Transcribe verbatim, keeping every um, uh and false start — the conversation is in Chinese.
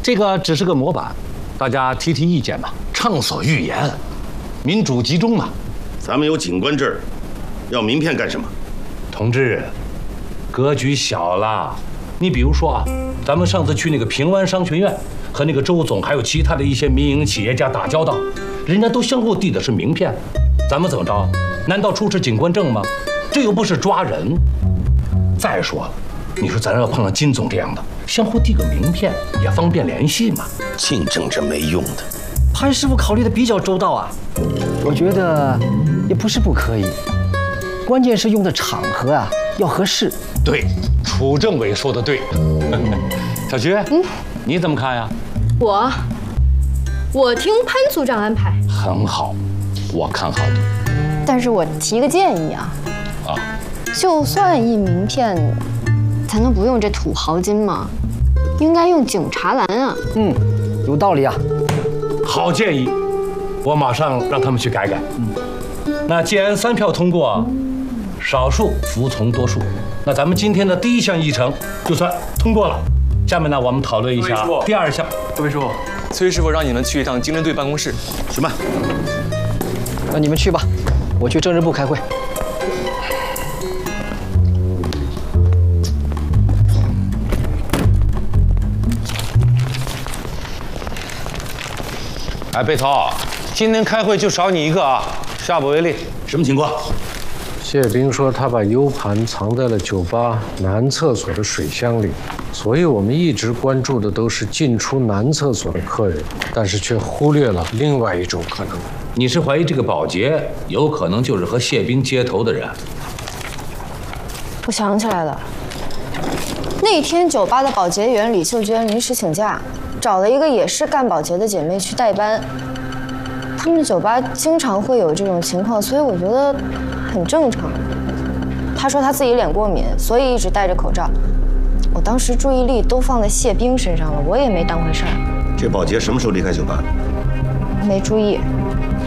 这个只是个模板，大家提提意见嘛，畅所欲言，民主集中嘛。 咱们有警官证，要名片干什么？ 同志，格局小了。你比如说啊，咱们上次去那个平湾商学院，和那个周总还有其他的一些民营企业家打交道，人家都相互递的是名片，咱们怎么着？难道出示警官证吗？这又不是抓人。再说了，你说咱要碰上金总这样的，相互递个名片也方便联系嘛。 净政治没用的。 潘师傅考虑的比较周到啊，我觉得也不是不可以，关键是用的场合啊要合适。 对，楚政委说的对。小徐，嗯，你怎么看呀？ 我，我听潘组长安排。 很好，我看好你。 但是我提个建议啊， 啊， 就算印名片，咱能不用这土豪金吗？应该用警察蓝啊。 嗯，有道理啊。 好建议，我马上让他们去改改。嗯，那既然三票通过，少数服从多数，那咱们今天的第一项议程就算通过了。下面呢，我们讨论一下第二项。 各位师傅，崔师傅让你们去一趟经侦队办公室。 什么？ 那你们去吧，我去政治部开会。 哎，贝涛，今天开会就少你一个啊，下不为例。什么情况？ 谢兵说他把 U 盘藏在了酒吧男厕所的水箱里，所以我们一直关注的都是进出男厕所的客人，但是却忽略了另外一种可能。 你是怀疑这个保洁有可能就是和谢兵接头的人？ 我想起来了，那天酒吧的保洁员李秀娟临时请假，找了一个也是干保洁的姐妹去代班。他们的酒吧经常会有这种情况，所以我觉得很正常。她说她自己脸过敏，所以一直戴着口罩。我当时注意力都放在谢兵身上了，我也没当回事儿。 这保洁什么时候离开酒吧？ 没注意。